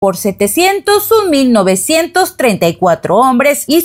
por 701.934 hombres y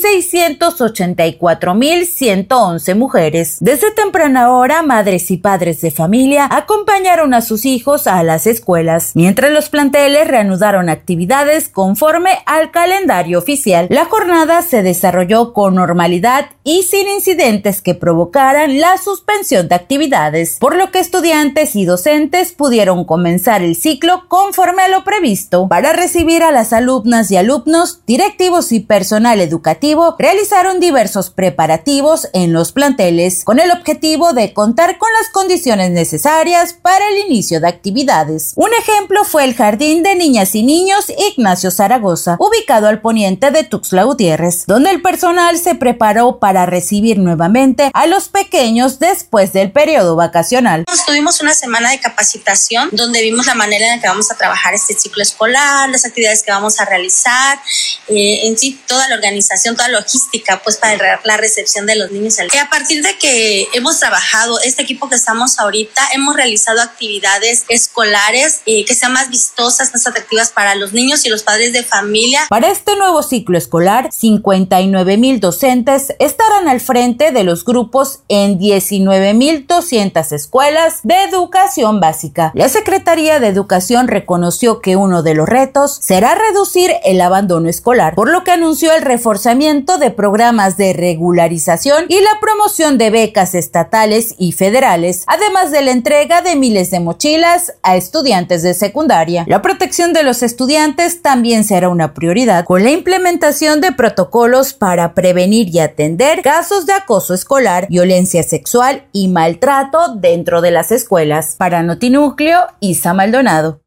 684.111 mujeres. Desde temprana hora, madres y padres de familia acompañaron a sus hijos a las escuelas, mientras los planteles reanudaron actividades conforme al calendario oficial. La jornada se desarrolló con normalidad y sin incidentes que provocaran la suspensión de actividades, por lo que estudiantes y docentes pudieron comenzar el ciclo conforme a lo previsto. Para recibir a las alumnas y alumnos, directivos y personal educativo realizaron diversos preparativos en los planteles con el objetivo de contar con las condiciones necesarias para el inicio de actividades. Un ejemplo fue el Jardín de Niñas y Niños Ignacio Zaragoza, ubicado al poniente de Tuxtla Gutiérrez, donde el personal se preparó para recibir nuevamente a los pequeños después del periodo vacacional. Tuvimos una semana de capacitación donde vimos la manera en la que vamos a trabajar este ciclo escolar, las actividades que vamos a realizar, en sí toda la organización, toda la logística pues para la recepción de los niños. A partir de que hemos trabajado, este equipo que estamos ahorita, hemos realizado actividades escolares que sean más vistosas, más atractivas para los niños y los padres de familia. Para este nuevo ciclo escolar, 59,000 docentes estarán al frente de los grupos en 19,200 escuelas de educación básica. La Secretaría de Educación reconoció que uno de los retos será reducir el abandono escolar, por lo que anunció el reforzamiento de programas de regularización y la promoción de becas estatales y federales, además de la entrega de miles de mochilas a estudiantes de secundaria. La protección de los estudiantes también será una prioridad, con la implementación de protocolos para prevenir y atender casos de acoso escolar, violencia sexual y maltrato dentro de las escuelas. Para Notinúcleo, Isa Maldonado.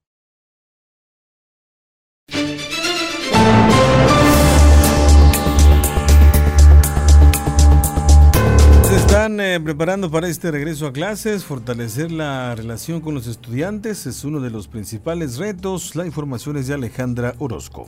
Se están preparando para este regreso a clases. Fortalecer la relación con los estudiantes es uno de los principales retos. La información es de Alejandra Orozco.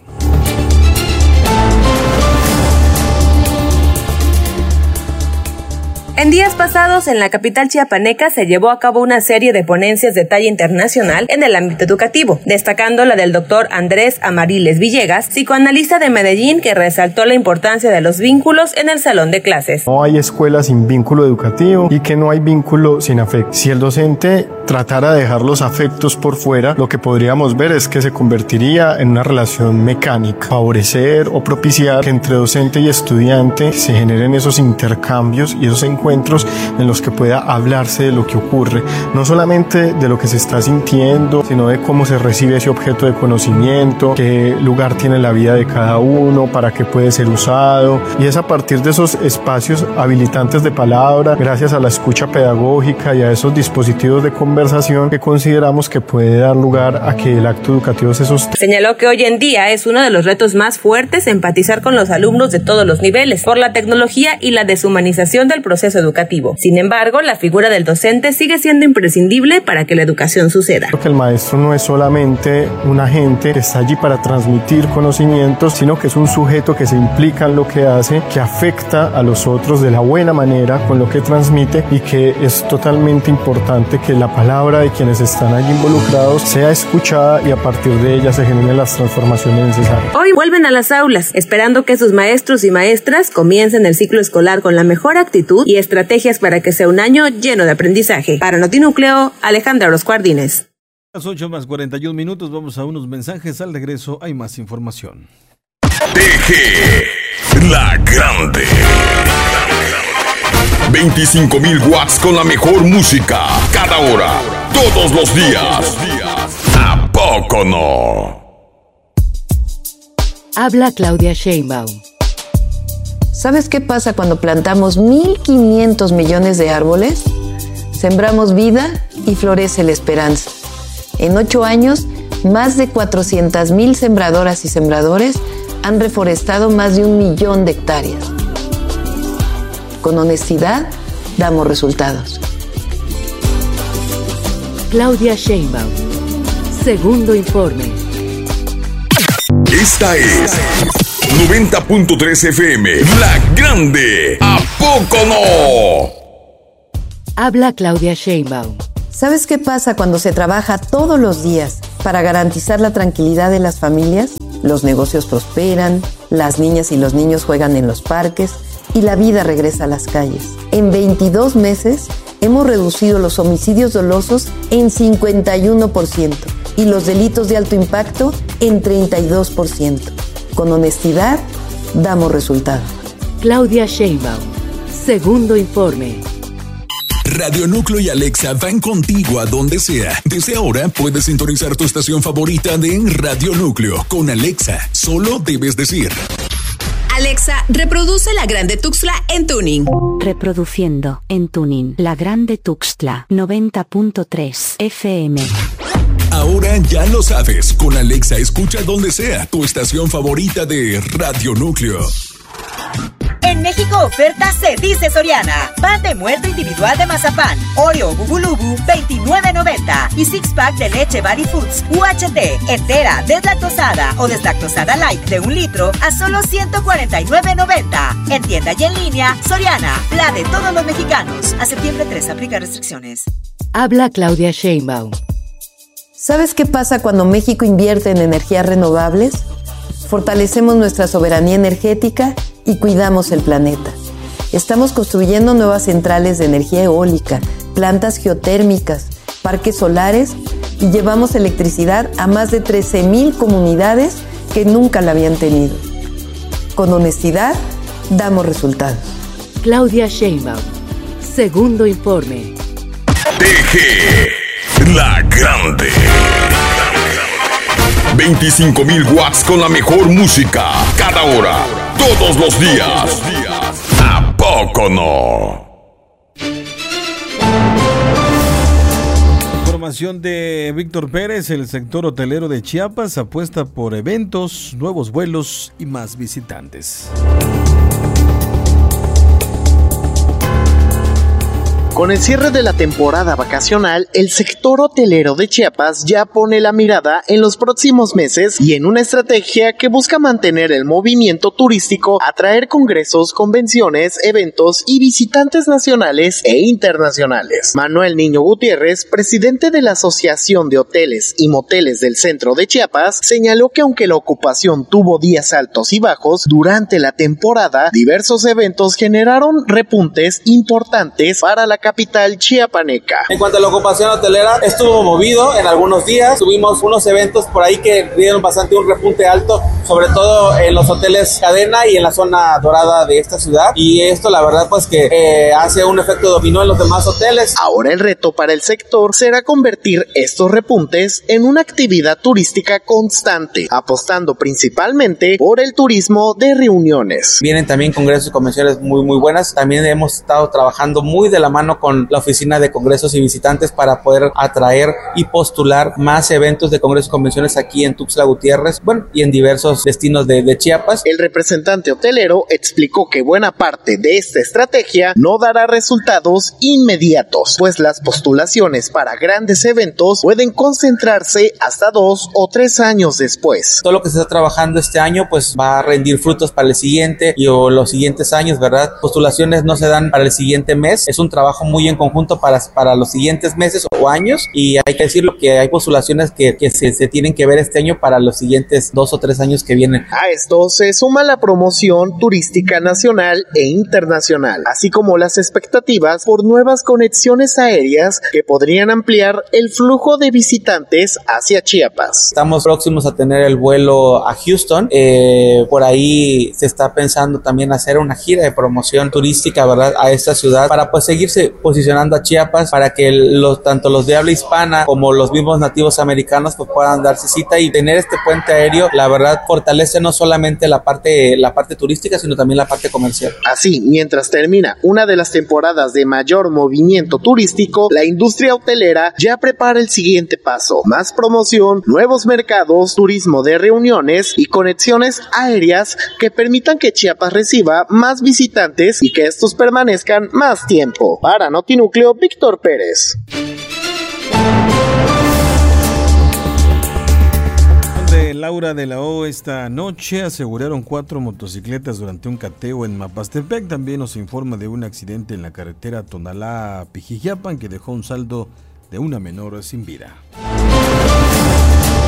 En días pasados, en la capital chiapaneca se llevó a cabo una serie de ponencias de talla internacional en el ámbito educativo, destacando la del doctor Andrés Amariles Villegas, psicoanalista de Medellín, que resaltó la importancia de los vínculos en el salón de clases. No hay escuela sin vínculo educativo y que no hay vínculo sin afecto. Si el docente tratara de dejar los afectos por fuera, lo que podríamos ver es que se convertiría en una relación mecánica. Favorecer o propiciar que entre docente y estudiante se generen esos intercambios y esos encuentros en los que pueda hablarse de lo que ocurre, no solamente de lo que se está sintiendo, sino de cómo se recibe ese objeto de conocimiento, qué lugar tiene la vida de cada uno, para qué puede ser usado, y es a partir de esos espacios habilitantes de palabra, gracias a la escucha pedagógica y a esos dispositivos de conversación, que consideramos que puede dar lugar a que el acto educativo se sostenga. Señaló que hoy en día es uno de los retos más fuertes empatizar con los alumnos de todos los niveles, por la tecnología y la deshumanización del proceso educativo. Sin embargo, la figura del docente sigue siendo imprescindible para que la educación suceda. Porque el maestro no es solamente un agente que está allí para transmitir conocimientos, sino que es un sujeto que se implica en lo que hace, que afecta a los otros de la buena manera con lo que transmite, y que es totalmente importante que la palabra de quienes están allí involucrados sea escuchada y a partir de ella se generen las transformaciones necesarias. Hoy vuelven a las aulas, esperando que sus maestros y maestras comiencen el ciclo escolar con la mejor actitud y estrategias para que sea un año lleno de aprendizaje. Para Notinúcleo, Alejandra Orozco Ardínez. A las 8:41, vamos a unos mensajes. Al regreso hay más información. TG, la grande. 25,000 watts con la mejor música, cada hora, todos los días. ¿A poco no? Habla Claudia Sheinbaum. ¿Sabes qué pasa cuando plantamos 1,500 millones de árboles? Sembramos vida y florece la esperanza. En 8 años, más de 400,000 sembradoras y sembradores han reforestado más de 1 millón de hectáreas. Con honestidad, damos resultados. Claudia Sheinbaum. Segundo informe. Esta es 90.3 FM, La Grande. ¿A poco no? Habla Claudia Sheinbaum. ¿Sabes qué pasa cuando se trabaja todos los días Para garantizar la tranquilidad de las familias, los negocios prosperan, las niñas y los niños juegan en los parques y la vida regresa a las calles. En 22 meses hemos reducido los homicidios dolosos en 51% y los delitos de alto impacto en 32%. Con honestidad, damos resultados. Claudia Sheinbaum, segundo informe. Radio Núcleo y Alexa van contigo a donde sea. Desde ahora puedes sintonizar tu estación favorita de Radio Núcleo con Alexa. Solo debes decir: Alexa, reproduce La Grande Tuxtla en tuning. Reproduciendo en tuning La Grande Tuxtla 90.3 FM. Ahora ya lo sabes. Con Alexa escucha donde sea tu estación favorita de Radio Núcleo. En México oferta se dice Soriana. Pan de muerto individual de mazapán, Oreo Bubulubu, $29.90. Y six pack de leche Body Foods UHT, entera, deslactosada o deslactosada light de 1 litro a solo $149.90. En tienda y en línea, Soriana, la de todos los mexicanos. A septiembre 3 aplica restricciones. Habla Claudia Sheinbaum. ¿Sabes qué pasa cuando México invierte en energías renovables? Fortalecemos nuestra soberanía energética y cuidamos el planeta. Estamos construyendo nuevas centrales de energía eólica, plantas geotérmicas, parques solares y llevamos electricidad a más de 13,000 comunidades que nunca la habían tenido. Con honestidad, damos resultados. Claudia Sheinbaum, segundo informe. TG, la grande. 25,000 watts con la mejor música, cada hora, todos los días. ¿A poco no? Información de Víctor Pérez. El sector hotelero de Chiapas apuesta por eventos, nuevos vuelos y más visitantes. Con el cierre de la temporada vacacional, el sector hotelero de Chiapas ya pone la mirada en los próximos meses y en una estrategia que busca mantener el movimiento turístico, atraer congresos, convenciones, eventos y visitantes nacionales e internacionales. Manuel Niño Gutiérrez, presidente de la Asociación de Hoteles y Moteles del Centro de Chiapas, señaló que aunque la ocupación tuvo días altos y bajos, durante la temporada, diversos eventos generaron repuntes importantes para la capital chiapaneca. En cuanto a la ocupación hotelera, estuvo movido en algunos días. Tuvimos unos eventos por ahí que dieron bastante un repunte alto, sobre todo en los hoteles cadena y en la zona dorada de esta ciudad. Y esto, la verdad, pues que hace un efecto dominó en los demás hoteles. Ahora el reto para el sector será convertir estos repuntes en una actividad turística constante, apostando principalmente por el turismo de reuniones. Vienen también congresos y convenciones muy buenas. También hemos estado trabajando muy de la mano con la Oficina de Congresos y Visitantes para poder atraer y postular más eventos de congresos y convenciones aquí en Tuxtla Gutiérrez, y en diversos destinos de Chiapas. El representante hotelero explicó que buena parte de esta estrategia no dará resultados inmediatos, pues las postulaciones para grandes eventos pueden concentrarse hasta 2 o 3 años después. Todo lo que se está trabajando este año pues va a rendir frutos para el siguiente o los siguientes años, ¿verdad? Postulaciones no se dan para el siguiente mes, es un trabajo muy en conjunto para los siguientes meses o años, y hay que decirlo que hay postulaciones que se tienen que ver este año para los siguientes 2 o 3 años que vienen. A esto se suma la promoción turística nacional e internacional, así como las expectativas por nuevas conexiones aéreas que podrían ampliar el flujo de visitantes hacia Chiapas. Estamos próximos a tener el vuelo a Houston, por ahí se está pensando también hacer una gira de promoción turística, ¿verdad?, a esta ciudad para pues seguirse posicionando a Chiapas para que tanto los de habla hispana como los mismos nativos americanos pues puedan darse cita, y tener este puente aéreo la verdad fortalece no solamente la parte turística sino también la parte comercial. Así, mientras termina una de las temporadas de mayor movimiento turístico, la industria hotelera ya prepara el siguiente paso: más promoción, nuevos mercados, turismo de reuniones y conexiones aéreas que permitan que Chiapas reciba más visitantes y que estos permanezcan más tiempo. Para Notinúcleo, Víctor Pérez. De Laura de la O, esta noche aseguraron 4 motocicletas durante un cateo en Mapastepec. También nos informa de un accidente en la carretera Tonalá-Pijijiapan que dejó un saldo de una menor sin vida.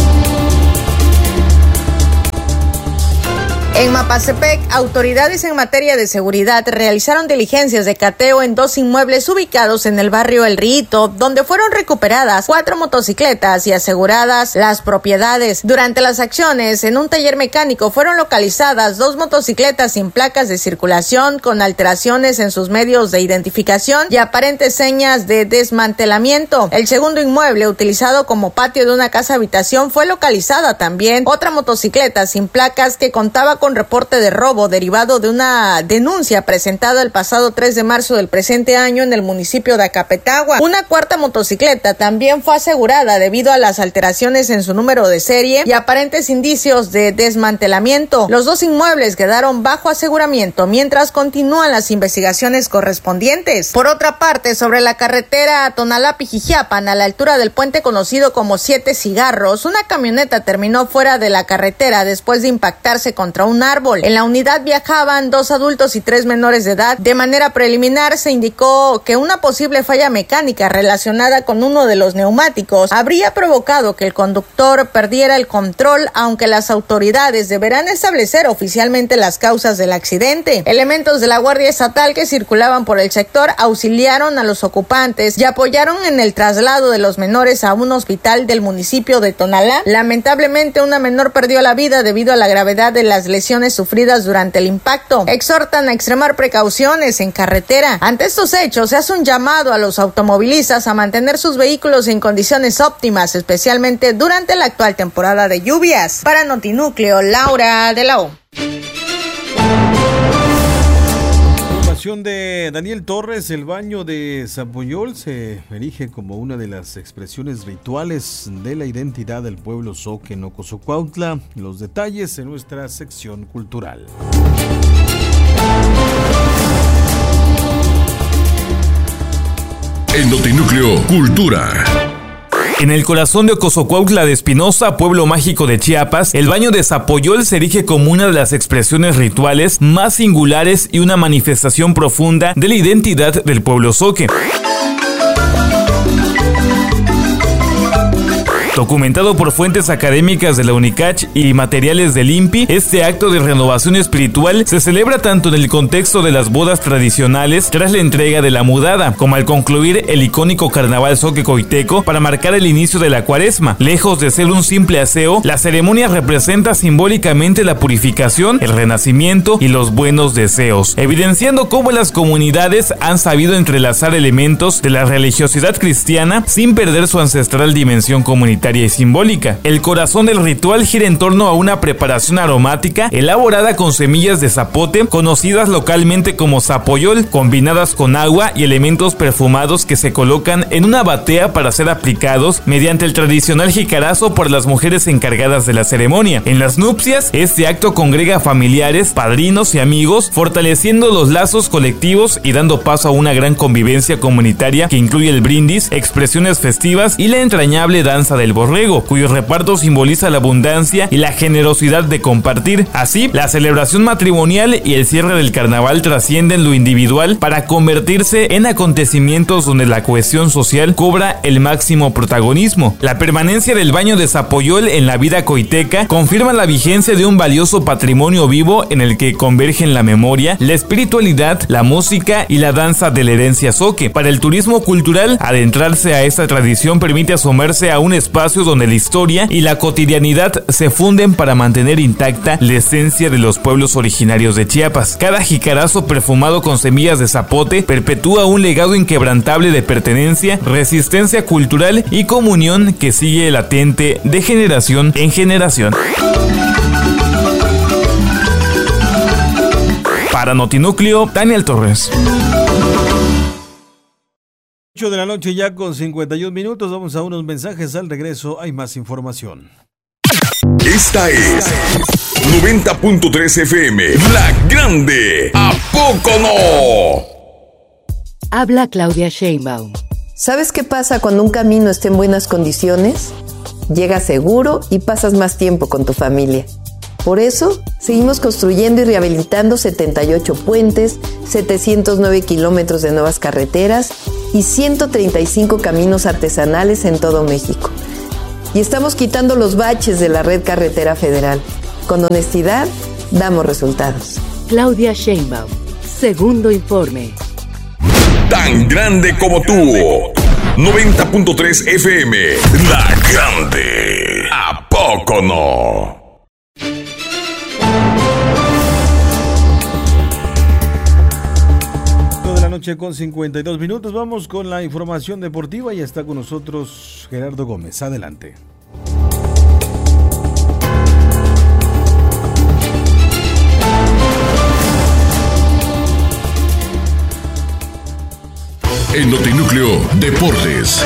En Mapastepec, autoridades en materia de seguridad realizaron diligencias de cateo en 2 inmuebles ubicados en el barrio El Rito, donde fueron recuperadas 4 motocicletas y aseguradas las propiedades. Durante las acciones, en un taller mecánico fueron localizadas 2 motocicletas sin placas de circulación con alteraciones en sus medios de identificación y aparentes señas de desmantelamiento. El segundo inmueble, utilizado como patio de una casa habitación, fue localizada también otra motocicleta sin placas que contaba con reporte de robo derivado de una denuncia presentada el pasado 3 de marzo del presente año en el municipio de Acapetagua. Una cuarta motocicleta también fue asegurada debido a las alteraciones en su número de serie y aparentes indicios de desmantelamiento. Los 2 inmuebles quedaron bajo aseguramiento mientras continúan las investigaciones correspondientes. Por otra parte, sobre la carretera Tonalá-Pijijiapan, a la altura del puente conocido como 7 Cigarros, una camioneta terminó fuera de la carretera después de impactarse contra un árbol. En la unidad viajaban 2 adultos y 3 menores de edad. De manera preliminar se indicó que una posible falla mecánica relacionada con uno de los neumáticos habría provocado que el conductor perdiera el control, aunque las autoridades deberán establecer oficialmente las causas del accidente. Elementos de la Guardia Estatal que circulaban por el sector auxiliaron a los ocupantes y apoyaron en el traslado de los menores a un hospital del municipio de Tonalá. Lamentablemente, una menor perdió la vida debido a la gravedad de las lesiones sufridas durante el impacto. Exhortan a extremar precauciones en carretera. Ante estos hechos, se hace un llamado a los automovilistas a mantener sus vehículos en condiciones óptimas, especialmente durante la actual temporada de lluvias. Para Notinúcleo, Laura de la O. Información de Daniel Torres. El baño de Zapoyol se erige como una de las expresiones rituales de la identidad del pueblo zoque en Ocosocuautla. Los detalles en nuestra sección cultural. En Notinúcleo, Cultura. En el corazón de Ocosocuautla de Espinosa, pueblo mágico de Chiapas, el baño de Zapoyol se erige como una de las expresiones rituales más singulares y una manifestación profunda de la identidad del pueblo zoque. Documentado por fuentes académicas de la UNICACH y materiales del INPI, este acto de renovación espiritual se celebra tanto en el contexto de las bodas tradicionales tras la entrega de la mudada, como al concluir el icónico carnaval zoque-coiteco para marcar el inicio de la cuaresma. Lejos de ser un simple aseo, la ceremonia representa simbólicamente la purificación, el renacimiento y los buenos deseos, evidenciando cómo las comunidades han sabido entrelazar elementos de la religiosidad cristiana sin perder su ancestral dimensión comunitaria y simbólica. El corazón del ritual gira en torno a una preparación aromática elaborada con semillas de zapote, conocidas localmente como zapoyol, combinadas con agua y elementos perfumados que se colocan en una batea para ser aplicados mediante el tradicional jicarazo por las mujeres encargadas de la ceremonia. En las nupcias, este acto congrega familiares, padrinos y amigos, fortaleciendo los lazos colectivos y dando paso a una gran convivencia comunitaria que incluye el brindis, expresiones festivas y la entrañable danza del borrego, cuyo reparto simboliza la abundancia y la generosidad de compartir. Así, la celebración matrimonial y el cierre del carnaval trascienden lo individual para convertirse en acontecimientos donde la cohesión social cobra el máximo protagonismo. La permanencia del baño de Zapoyol en la vida coiteca confirma la vigencia de un valioso patrimonio vivo en el que convergen la memoria, la espiritualidad, la música y la danza de la herencia zoque. Para el turismo cultural, adentrarse a esta tradición permite asomarse a un espacio donde la historia y la cotidianidad se funden para mantener intacta la esencia de los pueblos originarios de Chiapas. Cada jicarazo perfumado con semillas de zapote perpetúa un legado inquebrantable de pertenencia, resistencia cultural y comunión que sigue latente de generación en generación. Para Notinúcleo, Daniel Torres. 8 de la noche ya con 51 minutos, vamos a unos mensajes. Al regreso hay más información. Esta es 90.3 FM, La Grande. ¿A poco no? Habla Claudia Sheinbaum. ¿Sabes qué pasa cuando un camino está en buenas condiciones? Llegas seguro y pasas más tiempo con tu familia. Por eso, seguimos construyendo y rehabilitando 78 puentes, 709 kilómetros de nuevas carreteras y 135 caminos artesanales en todo México. Y estamos quitando los baches de la red carretera federal, con honestidad damos resultados. Claudia Sheinbaum, segundo informe. Tan grande como tú. 90.3 FM. La Grande. ¿A poco no? Noche con 52 minutos. Vamos con la información deportiva y está con nosotros Gerardo Gómez. Adelante. El Notinúcleo Deportes.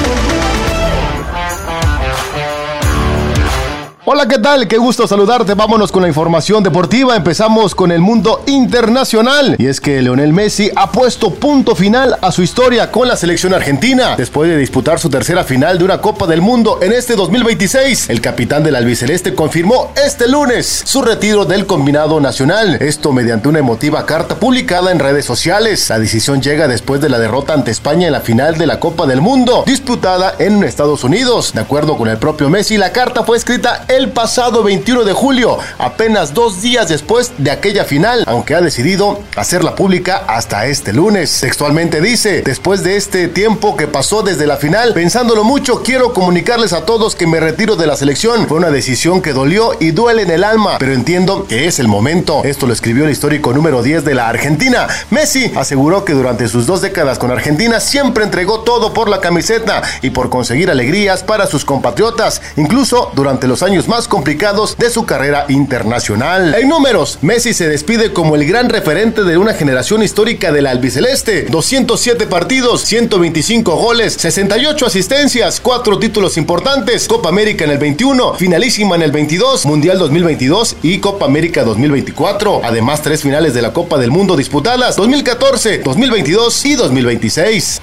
Hola, ¿qué tal? Qué gusto saludarte. Vámonos con la información deportiva. Empezamos con el mundo internacional. Y es que Lionel Messi ha puesto punto final a su historia con la selección argentina. Después de disputar su tercera final de una Copa del Mundo en este 2026, el capitán del albiceleste confirmó este lunes su retiro del combinado nacional. Esto mediante una emotiva carta publicada en redes sociales. La decisión llega después de la derrota ante España en la final de la Copa del Mundo, disputada en Estados Unidos. De acuerdo con el propio Messi, la carta fue escrita el pasado 21 de julio, apenas 2 días después de aquella final, aunque ha decidido hacerla pública hasta este lunes. Textualmente dice: después de este tiempo que pasó desde la final, pensándolo mucho, quiero comunicarles a todos que me retiro de la selección. Fue una decisión que dolió y duele en el alma, pero entiendo que es el momento. Esto lo escribió el histórico número 10 de la Argentina. Messi aseguró que durante sus 2 décadas con Argentina siempre entregó todo por la camiseta y por conseguir alegrías para sus compatriotas, incluso durante los años más complicados de su carrera internacional. En números, Messi se despide como el gran referente de una generación histórica del albiceleste. 207 partidos, 125 goles, 68 asistencias, 4 títulos importantes, Copa América en el 21, finalísima en el 22, Mundial 2022 y Copa América 2024. Además, 3 finales de la Copa del Mundo disputadas, 2014, 2022 y 2026.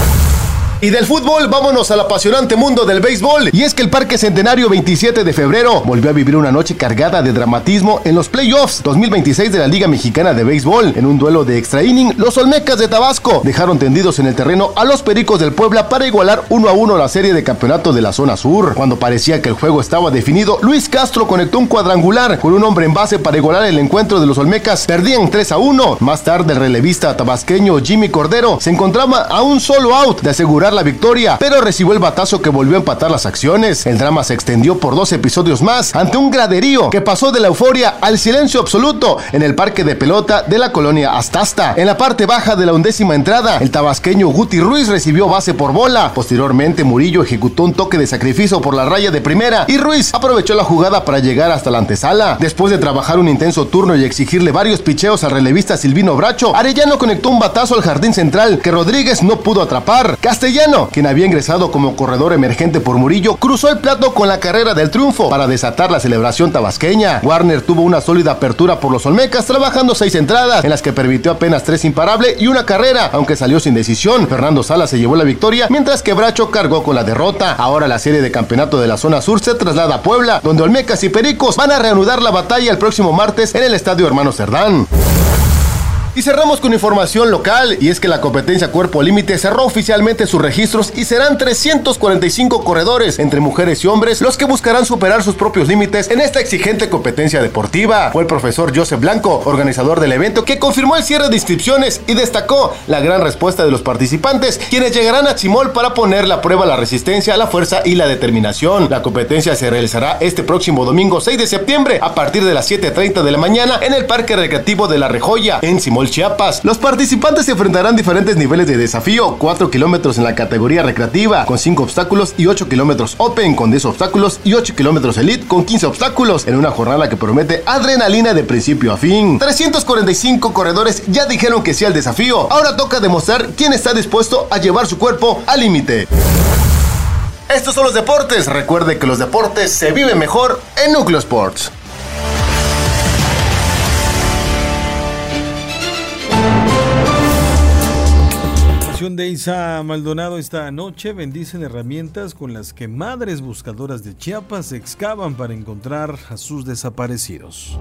Y del fútbol, vámonos al apasionante mundo del béisbol. Y es que el Parque Centenario 27 de febrero volvió a vivir una noche cargada de dramatismo en los playoffs 2026 de la Liga Mexicana de Béisbol. En un duelo de extra inning, los Olmecas de Tabasco dejaron tendidos en el terreno a los Pericos del Puebla para igualar 1-1 la serie de campeonato de la zona sur. Cuando parecía que el juego estaba definido, Luis Castro conectó un cuadrangular con un hombre en base para igualar el encuentro de los Olmecas. Perdían 3-1. Más tarde, el relevista tabasqueño Jimmy Cordero se encontraba a un solo out de asegurar la victoria, pero recibió el batazo que volvió a empatar las acciones. El drama se extendió por 2 episodios más ante un graderío que pasó de la euforia al silencio absoluto en el parque de pelota de la colonia Astasta. En la parte baja de la 11ª entrada, el tabasqueño Guti Ruiz recibió base por bola. Posteriormente, Murillo ejecutó un toque de sacrificio por la raya de primera y Ruiz aprovechó la jugada para llegar hasta la antesala. Después de trabajar un intenso turno y exigirle varios picheos al relevista Silvino Bracho, Arellano conectó un batazo al jardín central que Rodríguez no pudo atrapar. Castellano, quien había ingresado como corredor emergente por Murillo, cruzó el plato con la carrera del triunfo para desatar la celebración tabasqueña. Warner tuvo una sólida apertura por los Olmecas, trabajando 6 entradas, en las que permitió apenas 3 imparables y una carrera, aunque salió sin decisión. Fernando Salas se llevó la victoria, mientras que Bracho cargó con la derrota. Ahora la serie de campeonato de la zona sur se traslada a Puebla, donde Olmecas y Pericos van a reanudar la batalla el próximo martes en el Estadio Hermano Cerdán. Y cerramos con información local, y es que la competencia Cuerpo Límite cerró oficialmente sus registros y serán 345 corredores, entre mujeres y hombres, los que buscarán superar sus propios límites en esta exigente competencia deportiva. Fue el profesor Joseph Blanco, organizador del evento, que confirmó el cierre de inscripciones y destacó la gran respuesta de los participantes, quienes llegarán a Chimol para poner a prueba la resistencia, la fuerza y la determinación. La competencia se realizará este próximo domingo 6 de septiembre a partir de las 7:30 de la mañana en el Parque Recreativo de La Rejoya, en Chimol, Chiapas. Los participantes se enfrentarán diferentes niveles de desafío: 4 kilómetros en la categoría recreativa con 5 obstáculos y 8 kilómetros open con 10 obstáculos y 8 kilómetros elite con 15 obstáculos, en una jornada que promete adrenalina de principio a fin. 345 corredores ya dijeron que sí al desafío. Ahora toca demostrar quién está dispuesto a llevar su cuerpo al límite. Estos son los deportes. Recuerde que los deportes se viven mejor en Núcleo Sports. De Isa Maldonado esta noche: bendicen herramientas con las que madres buscadoras de Chiapas excavan para encontrar a sus desaparecidos.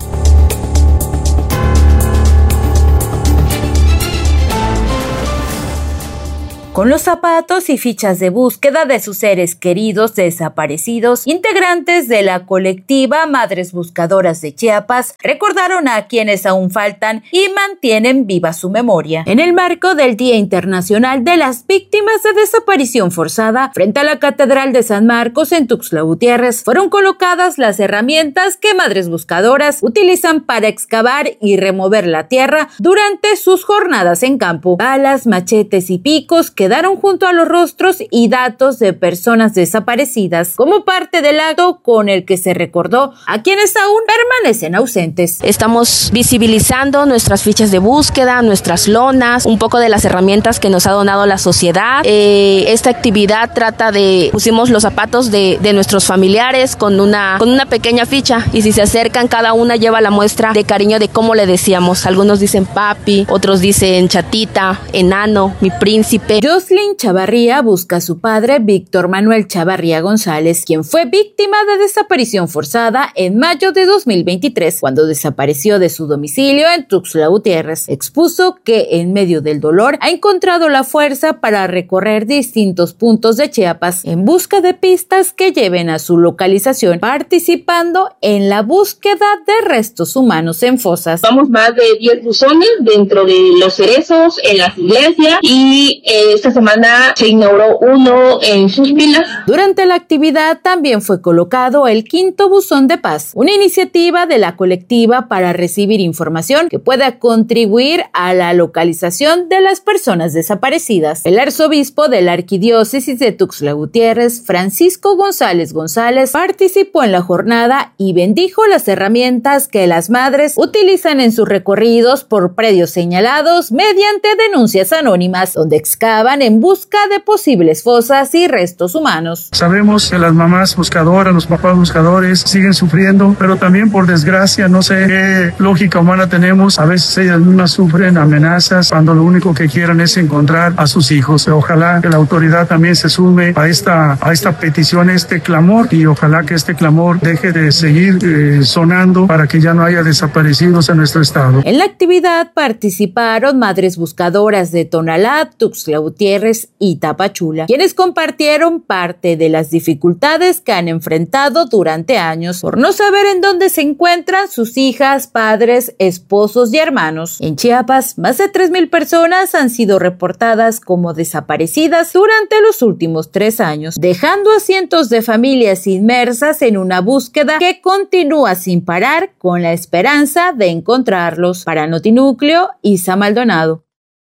Con los zapatos y fichas de búsqueda de sus seres queridos desaparecidos, integrantes de la colectiva Madres Buscadoras de Chiapas recordaron a quienes aún faltan y mantienen viva su memoria. En el marco del Día Internacional de las Víctimas de Desaparición Forzada, frente a la Catedral de San Marcos en Tuxtla Gutiérrez, fueron colocadas las herramientas que Madres Buscadoras utilizan para excavar y remover la tierra durante sus jornadas en campo. Balas, machetes y picos quedaron junto a los rostros y datos de personas desaparecidas como parte del acto con el que se recordó a quienes aún permanecen ausentes. Estamos visibilizando nuestras fichas de búsqueda, nuestras lonas, un poco de las herramientas que nos ha donado la sociedad. Esta actividad trata de, pusimos los zapatos de nuestros familiares con una pequeña ficha, y si se acercan, cada una lleva la muestra de cariño de cómo le decíamos. Algunos dicen papi, otros dicen chatita, enano, mi príncipe. Jocelyn Chavarría busca a su padre, Víctor Manuel Chavarría González, quien fue víctima de desaparición forzada en mayo de 2023, cuando desapareció de su domicilio en Tuxtla Gutiérrez. Expuso que en medio del dolor ha encontrado la fuerza para recorrer distintos puntos de Chiapas en busca de pistas que lleven a su localización, participando en la búsqueda de restos humanos en fosas. Vamos más de 10 buzones dentro de los cerezos, en las iglesias, y esta semana se inauguró uno en sus pilas. Durante la actividad también fue colocado el 5º buzón de paz, una iniciativa de la colectiva para recibir información que pueda contribuir a la localización de las personas desaparecidas. El arzobispo de la Arquidiócesis de Tuxtla Gutiérrez, Francisco González González, participó en la jornada y bendijo las herramientas que las madres utilizan en sus recorridos por predios señalados mediante denuncias anónimas, donde excavan en busca de posibles fosas y restos humanos. Sabemos que las mamás buscadoras, los papás buscadores siguen sufriendo, pero también, por desgracia, no sé qué lógica humana tenemos, a veces ellas mismas sufren amenazas cuando lo único que quieren es encontrar a sus hijos. Ojalá que la autoridad también se sume a esta petición, a este clamor, y ojalá que este clamor deje de seguir sonando para que ya no haya desaparecidos en nuestro estado. En la actividad participaron madres buscadoras de Tonalá, Tuxtla Gutiérrez y Tapachula, quienes compartieron parte de las dificultades que han enfrentado durante años por no saber en dónde se encuentran sus hijas, padres, esposos y hermanos. En Chiapas, más de 3,000 personas han sido reportadas como desaparecidas durante los últimos 3 años, dejando a cientos de familias inmersas en una búsqueda que continúa sin parar con la esperanza de encontrarlos. Para Notinúcleo, Isa Maldonado.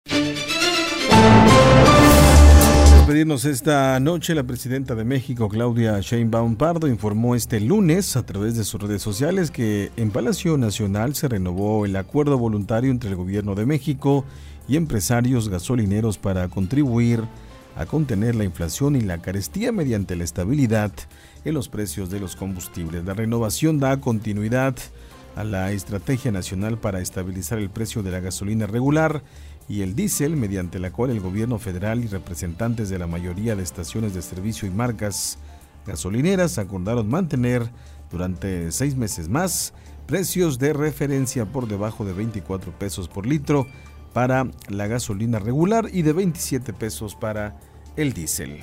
Despedirnos esta noche, la presidenta de México, Claudia Sheinbaum Pardo, informó este lunes a través de sus redes sociales que en Palacio Nacional se renovó el acuerdo voluntario entre el Gobierno de México y empresarios gasolineros para contribuir a contener la inflación y la carestía mediante la estabilidad en los precios de los combustibles. La renovación da continuidad a la Estrategia Nacional para estabilizar el precio de la gasolina regular y el diésel, mediante la cual el gobierno federal y representantes de la mayoría de estaciones de servicio y marcas gasolineras acordaron mantener durante 6 meses más precios de referencia por debajo de 24 pesos por litro para la gasolina regular y de 27 pesos para el diésel.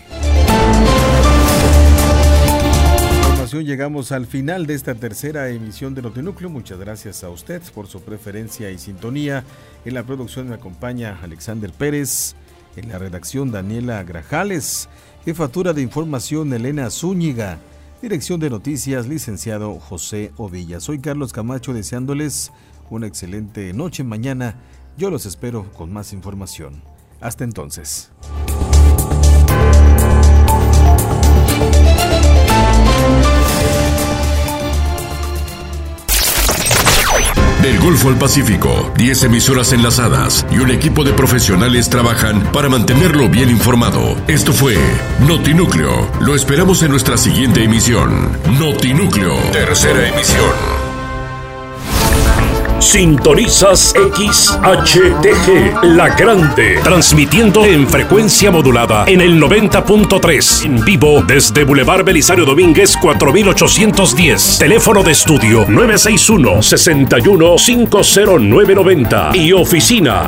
Llegamos al final de esta tercera emisión de Notinúcleo. Muchas gracias a usted por su preferencia y sintonía. En la producción me acompaña Alexander Pérez, en la redacción Daniela Grajales, jefatura de información Elena Zúñiga, dirección de noticias licenciado José Ovilla. Soy Carlos Camacho, deseándoles una excelente noche. Mañana yo los espero con más información. Hasta entonces. Del Golfo al Pacífico, 10 emisoras enlazadas y un equipo de profesionales trabajan para mantenerlo bien informado. Esto fue Notinúcleo. Lo esperamos en nuestra siguiente emisión. Notinúcleo, tercera emisión. Sintonizas XHTG, La Grande, transmitiendo en frecuencia modulada en el 90.3, en vivo desde Boulevard Belisario Domínguez 4810. Teléfono de estudio 961-61-50990 y oficina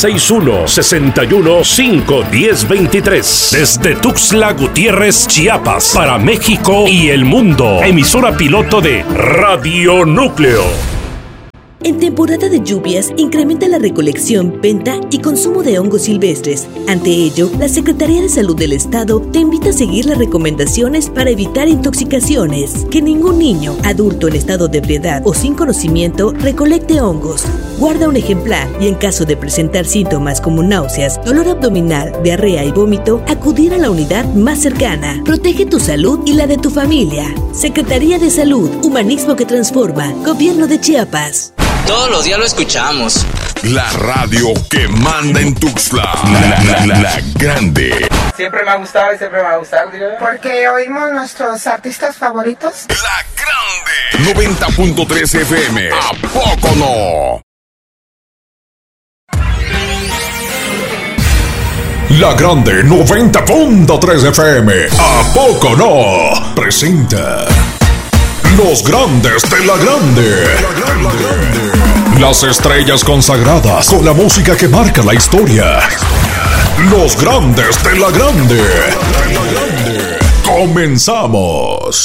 961-61-51023. Desde Tuxtla Gutiérrez, Chiapas, para México y el mundo. Emisora piloto de Radio Núcleo. En temporada de lluvias, incrementa la recolección, venta y consumo de hongos silvestres. Ante ello, la Secretaría de Salud del Estado te invita a seguir las recomendaciones para evitar intoxicaciones. Que ningún niño, adulto en estado de ebriedad o sin conocimiento recolecte hongos. Guarda un ejemplar y en caso de presentar síntomas como náuseas, dolor abdominal, diarrea y vómito, acudir a la unidad más cercana. Protege tu salud y la de tu familia. Secretaría de Salud, Humanismo que Transforma, Gobierno de Chiapas. Todos los días lo escuchamos. La radio que manda en Tuxtla. La Grande. Siempre me ha gustado y siempre me va a gustar. Porque oímos nuestros artistas favoritos. La Grande. 90.3 FM. ¿A poco no? La Grande 90.3 FM. ¿A poco no? Presenta Los Grandes de La Grande. Las estrellas consagradas con la música que marca la historia. Los Grandes de La Grande. Comenzamos.